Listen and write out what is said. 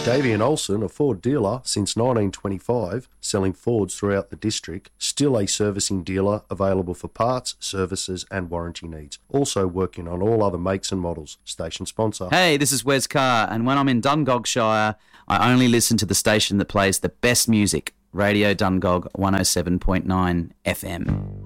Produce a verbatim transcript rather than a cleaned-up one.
Davey and Olsen, a Ford dealer since nineteen twenty-five, selling Fords throughout the district, still a servicing dealer available for parts, services and warranty needs. Also working on all other makes and models. Station sponsor. Hey, this is Wes Carr, and when I'm in Dungogshire, I only listen to the station that plays the best music, Radio Dungog one oh seven point nine F M.